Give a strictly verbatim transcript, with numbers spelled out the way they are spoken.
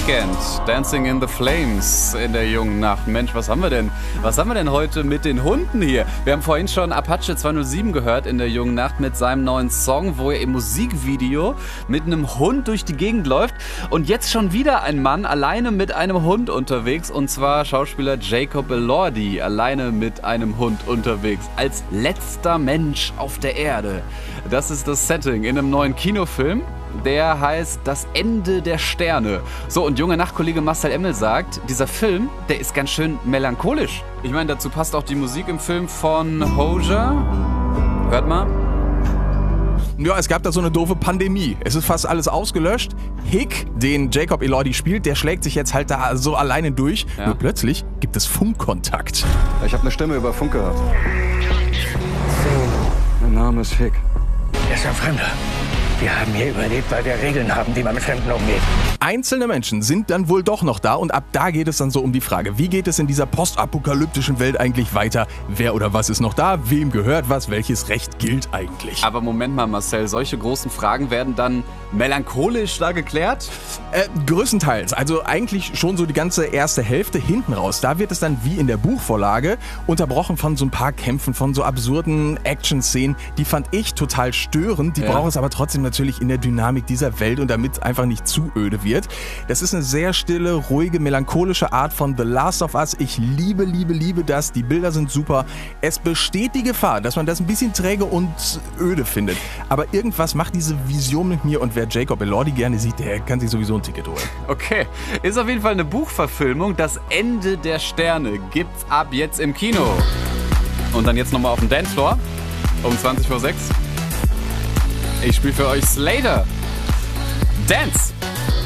Weekend, Dancing in the Flames in der jungen Nacht. Mensch, was haben wir denn? Was haben wir denn heute mit den Hunden hier? Wir haben vorhin schon Apache zweihundertsieben gehört in der jungen Nacht mit seinem neuen Song, wo er im Musikvideo mit einem Hund durch die Gegend läuft. Und jetzt schon wieder ein Mann alleine mit einem Hund unterwegs. Und zwar Schauspieler Jacob Elordi, alleine mit einem Hund unterwegs. Als letzter Mensch auf der Erde. Das ist das Setting in einem neuen Kinofilm. Der heißt Das Ende der Sterne. So, und junger Nachtkollege Marcel Emmel sagt, dieser Film, der ist ganz schön melancholisch. Ich meine, dazu passt auch die Musik im Film von Hozier. Hört mal. Ja, es gab da so eine doofe Pandemie. Es ist fast alles ausgelöscht. Hick, den Jacob Elordi spielt, der schlägt sich jetzt halt da so alleine durch. Ja. Nur plötzlich gibt es Funkkontakt. Ich habe eine Stimme über Funk gehört. Mein Name ist Hick. Er ist ein Fremder. Wir haben hier überlebt, weil wir Regeln haben, wie man mit Fremden umgeht. Einzelne Menschen sind dann wohl doch noch da und ab da geht es dann so um die Frage, wie geht es in dieser postapokalyptischen Welt eigentlich weiter? Wer oder was ist noch da? Wem gehört was? Welches Recht gilt eigentlich? Aber Moment mal, Marcel, solche großen Fragen werden dann melancholisch da geklärt? Äh, größtenteils. Also eigentlich schon so die ganze erste Hälfte hinten raus. Da wird es dann wie in der Buchvorlage unterbrochen von so ein paar Kämpfen, von so absurden Action-Szenen. Die fand ich total störend. Die ja. braucht es aber trotzdem natürlich in der Dynamik dieser Welt und damit einfach nicht zu öde wird. Das ist eine sehr stille, ruhige, melancholische Art von The Last of Us. Ich liebe, liebe, liebe das. Die Bilder sind super. Es besteht die Gefahr, dass man das ein bisschen träge und öde findet. Aber irgendwas macht diese Vision mit mir und wer Jacob Elordi gerne sieht, der kann sich sowieso ein Ticket holen. Okay, ist auf jeden Fall eine Buchverfilmung. Das Ende der Sterne gibt's ab jetzt im Kino. Und dann jetzt nochmal auf dem Dancefloor um zwanzig vor sechs. Ich spiele für euch Slater. Dance!